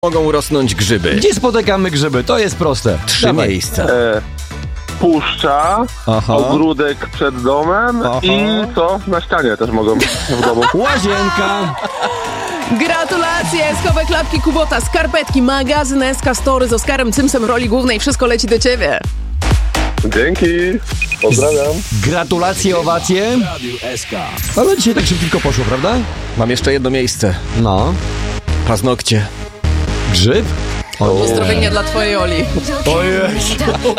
mogą rosnąć grzyby? Gdzie spotykamy grzyby? To jest proste. 3 miejsca. Puszcza, Aha. ogródek przed domem i co? Na ścianie też mogą w domu. Łazienka. Gratulacje! Skowe klapki Kubota, skarpetki, magazyn SK Story z Oskarem Cymsem w roli głównej. Wszystko leci do ciebie. Dzięki, pozdrawiam. Gratulacje, owacje. Ale dzisiaj tak szybko poszło, prawda? Mam jeszcze 1 miejsce. No. Paznokcie. Grzyb? Pozdrowienia dla twojej Oli. Ojej.